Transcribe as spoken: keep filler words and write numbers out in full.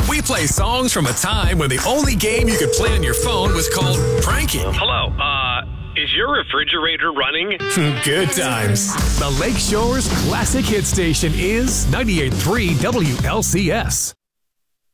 We play songs from a time when the only game you could play on your phone was called pranking. Hello, uh, is your refrigerator running? Good times. The Lake Shore's classic hit station is ninety-eight point three W L C S.